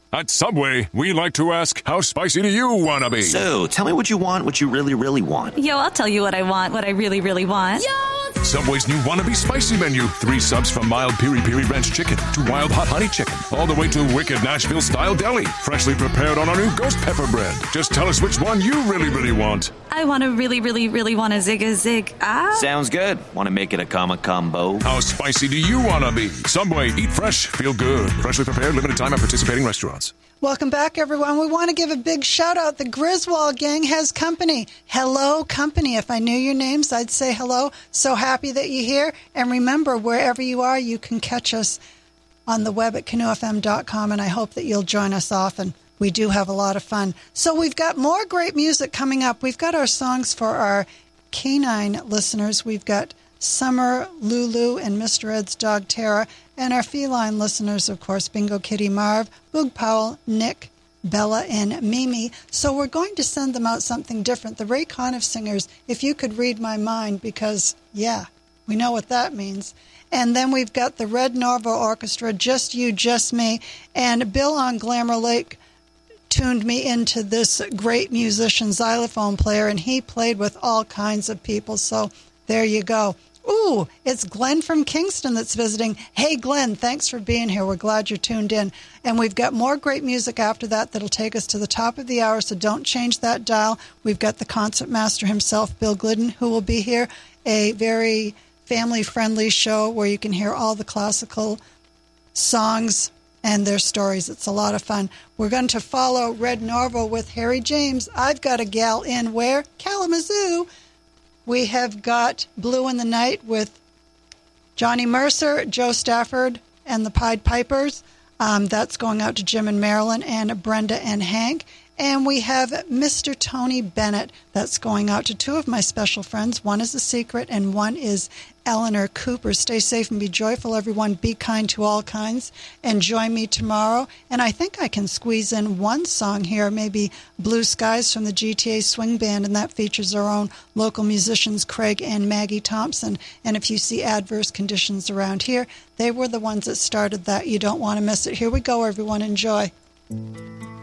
At Subway, we like to ask, how spicy do you want to be? So, tell me what you want, what you really, really want. Yo, I'll tell you what I want, what I really, really want. Yo! Subway's new Wannabe Spicy menu. 3 subs from mild piri-piri ranch chicken to wild hot honey chicken, all the way to wicked Nashville-style deli. Freshly prepared on our new ghost pepper bread. Just tell us which one you really, really want. I want to really, really, really want a zig. Sounds good. Want to make it a combo? How spicy do you want to be? Subway, eat fresh, feel good. Freshly prepared, limited time at participating restaurants. Welcome back, everyone. We want to give a big shout-out. The Griswold Gang has company. Hello, company. If I knew your names, I'd say hello. So happy that you're here. And remember, wherever you are, you can catch us on the web at canoefm.com, and I hope that you'll join us often. We do have a lot of fun. So we've got more great music coming up. We've got our songs for our canine listeners. We've got Summer, Lulu, and Mr. Ed's dog, Tara. And our feline listeners, of course, Bingo Kitty Marv, Boog Powell, Nick, Bella, and Mimi. So we're going to send them out something different. The Ray Conniff Singers, If You Could Read My Mind, because, yeah, we know what that means. And then we've got the Red Norvo Orchestra, Just You, Just Me. And Bill on Glamour Lake tuned me into this great musician, xylophone player, and he played with all kinds of people. So there you go. Ooh, it's Glenn from Kingston that's visiting. Hey, Glenn, thanks for being here. We're glad you're tuned in. And we've got more great music after that that'll take us to the top of the hour, so don't change that dial. We've got the concert master himself, Bill Glidden, who will be here. A very family-friendly show where you can hear all the classical songs and their stories. It's a lot of fun. We're going to follow Red Norvo with Harry James. I've got a gal in where? Kalamazoo. We have got Blue in the Night with Johnny Mercer, Joe Stafford, and the Pied Pipers. That's going out to Jim and Marilyn and Brenda and Hank. And we have Mr. Tony Bennett. That's going out to 2 of my special friends. One is a secret and one is Eleanor Cooper. Stay safe and be joyful, everyone. Be kind to all kinds. And join me tomorrow. And I think I can squeeze in one song here, maybe Blue Skies from the GTA Swing Band, and that features our own local musicians, Craig and Maggie Thompson. And if you see adverse conditions around here, they were the ones that started that. You don't want to miss it. Here we go, everyone. Enjoy.